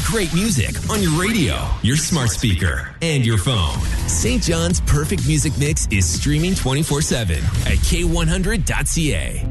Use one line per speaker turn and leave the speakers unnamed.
great music on your radio, your smart speaker, and your phone. St. John's Perfect Music Mix is streaming 24/7 at K100.ca.